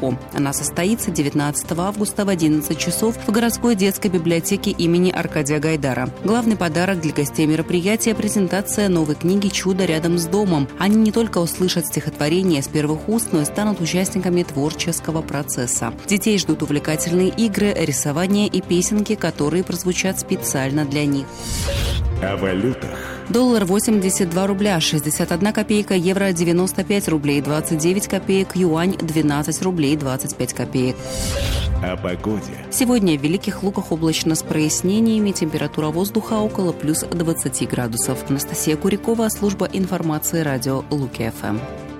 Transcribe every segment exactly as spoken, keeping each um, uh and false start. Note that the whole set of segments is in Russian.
Лухо. Она состоится девятнадцатого августа в одиннадцать часов в городской детской библиотеке имени Аркадия Гайдара. Главный подарок для гостей мероприятия – презентация новой книги «Чудо рядом с домом». Они не только услышат стихотворения с первых уст, но и станут участниками творческого процесса. Детей ждут увлекательные игры, рисование и песенки, которые прозвучат специально для них. О валютах. Доллар восемьдесят два рубля, шестьдесят одна копейка, евро девяносто пять рублей, двадцать девять копеек, юань двенадцать рублей, двадцать пять копеек. О погоде. Сегодня в Великих Луках облачно с прояснениями, температура воздуха около плюс двадцати градусов. Анастасия Курякова, служба информации радио Луки-ФМ.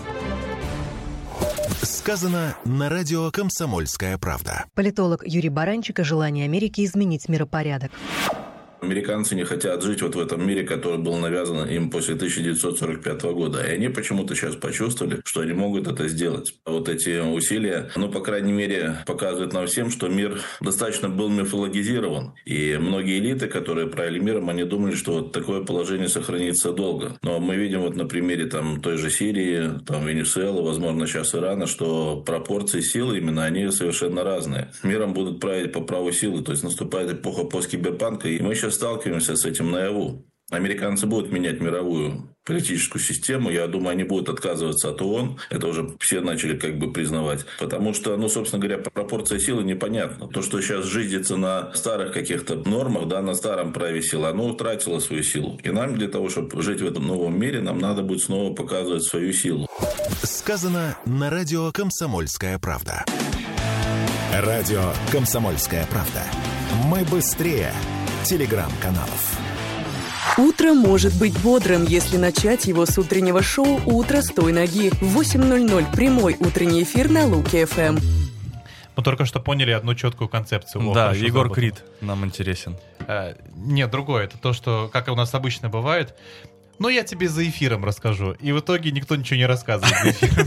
Сказано на радио «Комсомольская правда». Политолог Юрий Баранчик о желании Америки изменить миропорядок. Американцы не хотят жить вот в этом мире, который был навязан им после тысяча девятьсот сорок пятого года. И они почему-то сейчас почувствовали, что они могут это сделать. Вот эти усилия, ну, по крайней мере, показывают нам всем, что мир достаточно был мифологизирован. И многие элиты, которые правили миром, они думали, что вот такое положение сохранится долго. Но мы видим вот на примере там, той же Сирии, там, Венесуэлы, возможно, сейчас Ирана, что пропорции силы именно, они совершенно разные. Миром будут править по праву силы. То есть наступает эпоха посткиберпанка, и мы сейчас сталкиваемся с этим наяву. Американцы будут менять мировую политическую систему. Я думаю, они будут отказываться от ООН. Это уже все начали как бы признавать. Потому что, ну, собственно говоря, пропорция силы непонятна. То, что сейчас жизнится на старых каких-то нормах, да, на старом праве силы, оно утратило свою силу. И нам для того, чтобы жить в этом новом мире, нам надо будет снова показывать свою силу. Сказано на радио «Комсомольская правда». Радио «Комсомольская правда». Мы быстрее телеграм-каналов. Утро может быть бодрым, если начать его с утреннего шоу «Утро с той ноги». В восемь ноль ноль прямой утренний эфир на Луки-ФМ. Мы только что поняли одну четкую концепцию. О, да, Егор Крид нам интересен. А, нет, другое. Это то, что, как у нас обычно бывает, ну, я тебе за эфиром расскажу. И в итоге никто ничего не рассказывает за эфиром.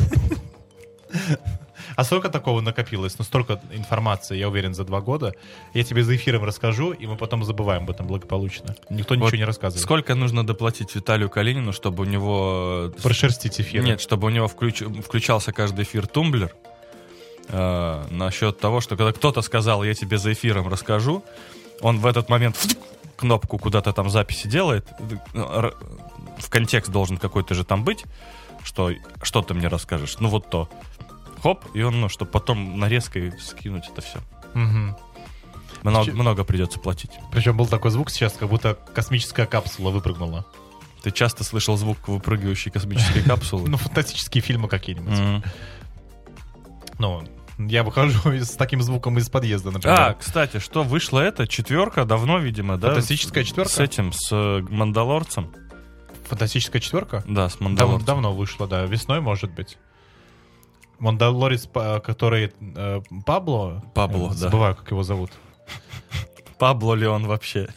А сколько такого накопилось? Ну, столько информации, я уверен, за два года. Я тебе за эфиром расскажу, и мы потом забываем об этом благополучно. Никто вот ничего не рассказывает. Сколько нужно доплатить Виталию Калинину, чтобы у него... Прошерстить эфир? Нет, чтобы у него включ... включался каждый эфир тумблер. Э, насчет того, что когда кто-то сказал, я тебе за эфиром расскажу, он в этот момент кнопку куда-то там записи делает. В контекст должен какой-то же там быть, что, что ты мне расскажешь. Ну, вот то. Хоп, и он, ну, чтобы потом нарезкой скинуть это все. Угу. Много, Ч... много придется платить. Причем был такой звук сейчас, как будто космическая капсула выпрыгнула. Ты часто слышал звук выпрыгивающей космической капсулы? Ну, фантастические фильмы какие-нибудь. Ну, я выхожу с таким звуком из подъезда, например. А, кстати, что вышло это? Четверка, давно, видимо, да? Фантастическая четверка? С этим, с Мандалорцем. Фантастическая четверка? Да, с Мандалорцем. Давно вышло, да. Весной, может быть. Мандалорец, который э, Пабло. Пабло, э, да. Забываю, как его зовут. Пабло ли он вообще?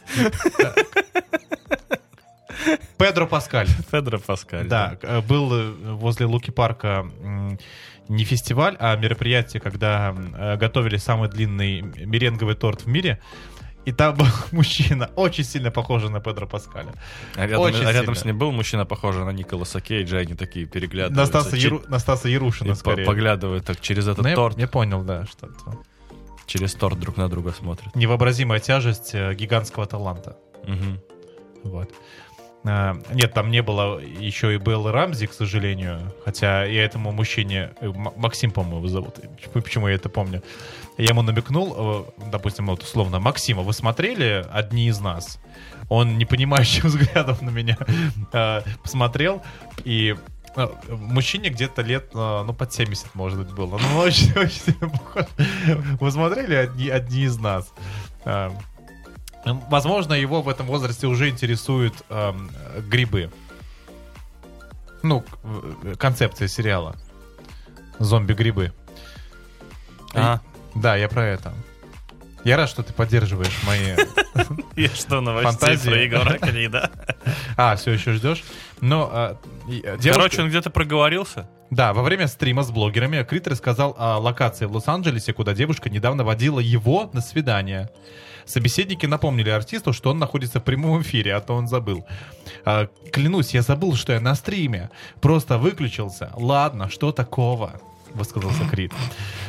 Педро Паскаль. Педро Паскаль. Да, да, был возле Луки-парка не фестиваль, а мероприятие, когда готовили самый длинный меренговый торт в мире. И там был мужчина, очень сильно похожий на Педро Паскаля. А рядом, а рядом с ним был мужчина, похожий на Николаса Кейджа, они такие переглядываются. На Стаса, Яру, на Стаса Ярушина, скорее. Поглядывают так через этот ну, торт. Я, я понял, да, что-то. Через торт друг на друга смотрят. Невообразимая тяжесть гигантского таланта. Угу. Вот. А, нет, там не было еще и Беллы Рамзи, к сожалению. Хотя я этому мужчине... Максим, по-моему, его зовут. Почему я это помню? Я ему намекнул, допустим, вот условно, Максима, вы смотрели «Одни из нас»? Он непонимающим взглядом на меня э, посмотрел, и э, мужчине где-то лет, э, ну, под семьдесят, может быть, было. Ну, очень, очень похож. Вы смотрели одни, «Одни из нас»? Э, возможно, его в этом возрасте уже интересуют э, грибы. Ну, концепция сериала. Зомби-грибы. А, да, я про это. Я рад, что ты поддерживаешь мои я что, новостей про Егора Крида? А, все еще ждешь? Но, короче, он где-то проговорился? Да, во время стрима с блогерами Крид рассказал о локации в Лос-Анджелесе, куда девушка недавно водила его на свидание. Собеседники напомнили артисту, что он находится в прямом эфире, а то он забыл. «Клянусь, я забыл, что я на стриме. Просто выключился. Ладно, что такого?» — высказался Крид.